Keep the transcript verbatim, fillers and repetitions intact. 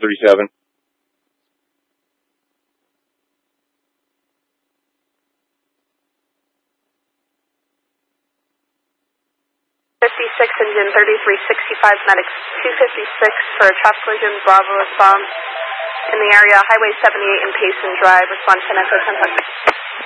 thirty-seven. fifty-six, engine thirty-three sixty-five, medics two fifty-six for a traffic collision, Bravo response in the area, Highway seventy-eight and Payson Drive, response ten Echo ten.